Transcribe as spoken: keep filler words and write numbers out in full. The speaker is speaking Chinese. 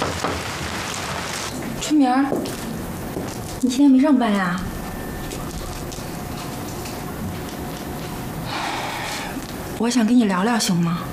春明儿，你今天没上班呀？我想跟你聊聊，行吗？